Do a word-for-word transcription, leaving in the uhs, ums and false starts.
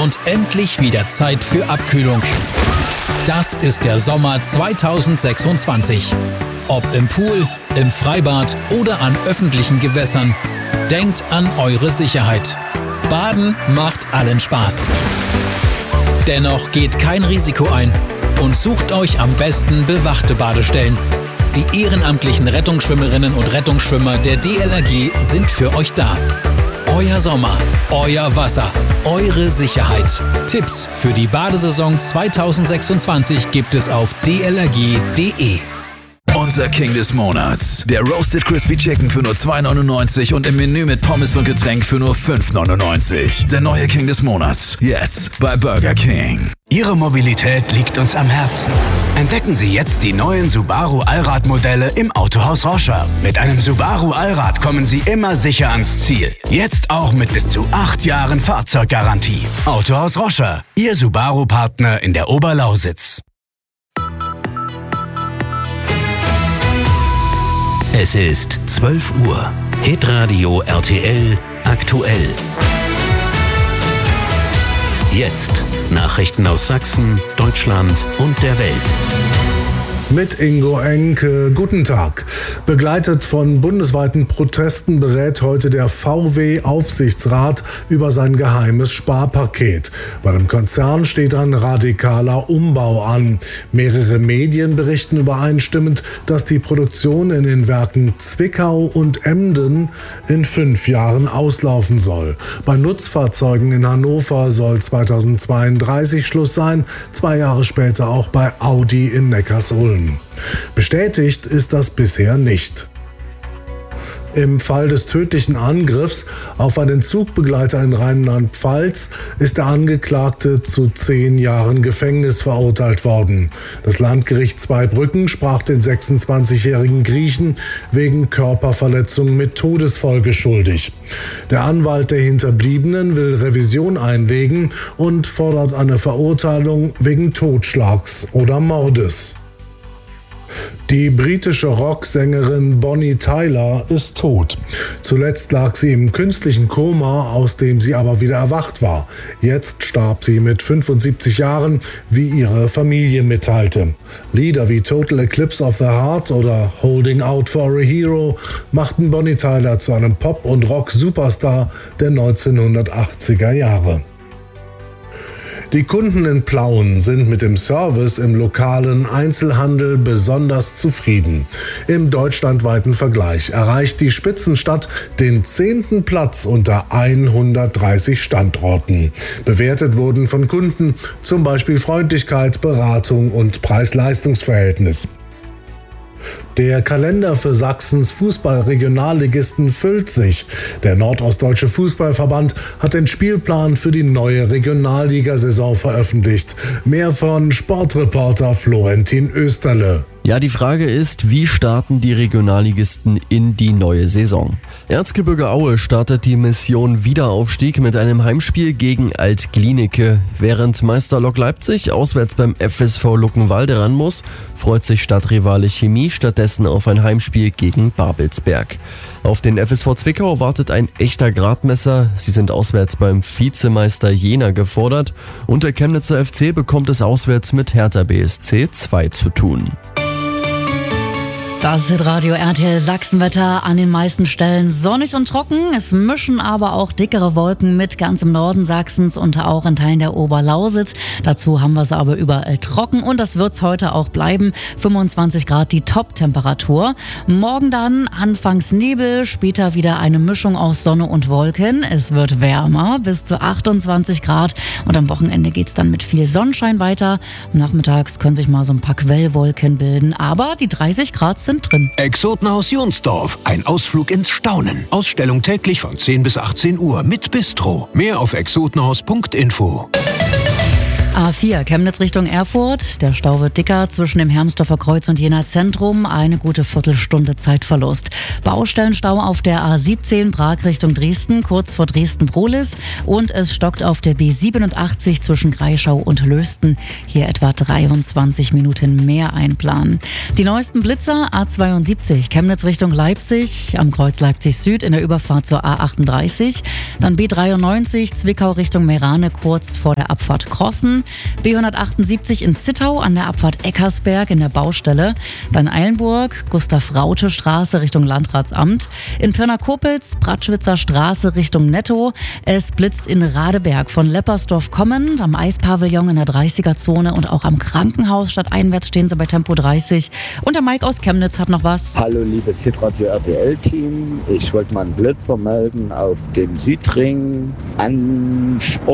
und endlich wieder Zeit für Abkühlung. Das ist der Sommer zweitausendsechsundzwanzig. Ob im Pool, im Freibad oder an öffentlichen Gewässern, denkt an eure Sicherheit. Baden macht allen Spaß. Dennoch geht kein Risiko ein und sucht euch am besten bewachte Badestellen. Die ehrenamtlichen Rettungsschwimmerinnen und Rettungsschwimmer der D L R G sind für euch da. Euer Sommer, euer Wasser, eure Sicherheit. Tipps für die Badesaison zweitausendsechsundzwanzig gibt es auf d l r g punkt d e. Unser King des Monats. Der Roasted Crispy Chicken für nur zwei neunundneunzig und im Menü mit Pommes und Getränk für nur fünf neunundneunzig. Der neue King des Monats. Jetzt bei Burger King. Ihre Mobilität liegt uns am Herzen. Entdecken Sie jetzt die neuen Subaru Allrad-Modelle im Autohaus Roscher. Mit einem Subaru Allrad kommen Sie immer sicher ans Ziel. Jetzt auch mit bis zu acht Jahren Fahrzeuggarantie. Autohaus Roscher, Ihr Subaru-Partner in der Oberlausitz. Es ist zwölf Uhr. Hitradio R T L aktuell. Jetzt Nachrichten aus Sachsen, Deutschland und der Welt. Mit Ingo Enke, guten Tag. Begleitet von bundesweiten Protesten berät heute der V W-Aufsichtsrat über sein geheimes Sparpaket. Bei dem Konzern steht ein radikaler Umbau an. Mehrere Medien berichten übereinstimmend, dass die Produktion in den Werken Zwickau und Emden in fünf Jahren auslaufen soll. Bei Nutzfahrzeugen in Hannover soll zweitausendzweiunddreißig Schluss sein, zwei Jahre später auch bei Audi in Neckarsulm. Bestätigt ist das bisher nicht. Im Fall des tödlichen Angriffs auf einen Zugbegleiter in Rheinland-Pfalz ist der Angeklagte zu zehn Jahren Gefängnis verurteilt worden. Das Landgericht Zweibrücken sprach den sechsundzwanzigjährigen Griechen wegen Körperverletzung mit Todesfolge schuldig. Der Anwalt der Hinterbliebenen will Revision einlegen und fordert eine Verurteilung wegen Totschlags oder Mordes. Die britische Rocksängerin Bonnie Tyler ist tot. Zuletzt lag sie im künstlichen Koma, aus dem sie aber wieder erwacht war. Jetzt starb sie mit fünfundsiebzig Jahren, wie ihre Familie mitteilte. Lieder wie Total Eclipse of the Heart oder Holding Out for a Hero machten Bonnie Tyler zu einem Pop- und Rock-Superstar der neunzehnhundertachtziger Jahre. Die Kunden in Plauen sind mit dem Service im lokalen Einzelhandel besonders zufrieden. Im deutschlandweiten Vergleich erreicht die Spitzenstadt den zehnten Platz unter hundertdreißig Standorten. Bewertet wurden von Kunden zum Beispiel Freundlichkeit, Beratung und Preis-Leistungs-Verhältnis. Der Kalender für Sachsens Fußball-Regionalligisten füllt sich. Der Nordostdeutsche Fußballverband hat den Spielplan für die neue Regionalligasaison veröffentlicht. Mehr von Sportreporter Florentin Österle. Ja, die Frage ist, wie starten die Regionalligisten in die neue Saison? Erzgebirge Aue startet die Mission Wiederaufstieg mit einem Heimspiel gegen Alt-Glienicke. Während Meister Lok Leipzig auswärts beim F S V Luckenwalde ran muss, freut sich Stadtrivale Chemie stattdessen auf ein Heimspiel gegen Babelsberg. Auf den F S V Zwickau wartet ein echter Gradmesser. Sie sind auswärts beim Vizemeister Jena gefordert und der Chemnitzer F C bekommt es auswärts mit Hertha B S C zwei zu tun. Das ist Radio R T L Sachsenwetter, an den meisten Stellen sonnig und trocken. Es mischen aber auch dickere Wolken mit, ganz im Norden Sachsens und auch in Teilen der Oberlausitz. Dazu haben wir es aber überall trocken und das wird es heute auch bleiben. fünfundzwanzig Grad die Top-Temperatur. Morgen dann anfangs Nebel, später wieder eine Mischung aus Sonne und Wolken. Es wird wärmer, bis zu achtundzwanzig Grad und am Wochenende geht es dann mit viel Sonnenschein weiter. Nachmittags können sich mal so ein paar Quellwolken bilden, aber die dreißig Grad sind drin. Exotenhaus Jonsdorf, ein Ausflug ins Staunen. Ausstellung täglich von zehn bis achtzehn Uhr mit Bistro. Mehr auf exotenhaus punkt info. A vier Chemnitz Richtung Erfurt. Der Stau wird dicker zwischen dem Hermsdorfer Kreuz und Jena Zentrum. Eine gute Viertelstunde Zeitverlust. Baustellenstau auf der A siebzehn Prag Richtung Dresden, kurz vor Dresden-Brohlis. Und es stockt auf der B siebenundachtzig zwischen Greischau und Lösten. Hier etwa dreiundzwanzig Minuten mehr einplanen. Die neuesten Blitzer: A zweiundsiebzig Chemnitz Richtung Leipzig, am Kreuz Leipzig Süd in der Überfahrt zur A achtunddreißig. Dann B dreiundneunzig Zwickau Richtung Meerane, kurz vor der Abfahrt Crossen. B hundertachtundsiebzig in Zittau an der Abfahrt Eckersberg in der Baustelle. Dann Eilenburg, Gustav-Raute-Straße Richtung Landratsamt. In Pirna-Kopitz, Bratschwitzer Straße Richtung Netto. Es blitzt in Radeberg von Leppersdorf kommend, am Eispavillon in der dreißiger-Zone und auch am Krankenhaus stadteinwärts stehen sie bei Tempo dreißig. Und der Mike aus Chemnitz hat noch was. Hallo liebes Hitradio R T L-Team. Ich wollte mal einen Blitzer melden auf dem Südring. Anspruch